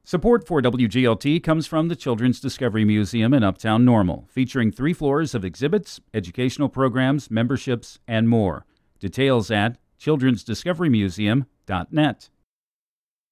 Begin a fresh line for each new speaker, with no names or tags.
Support for WGLT comes from the Children's Discovery Museum in Uptown Normal, featuring 3 floors of exhibits, educational programs, memberships, and more. Details at childrensdiscoverymuseum.net.